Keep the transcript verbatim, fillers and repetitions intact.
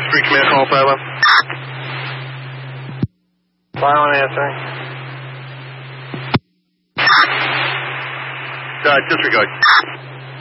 Street Command call, Silo. Silent answering. Uh, disregard.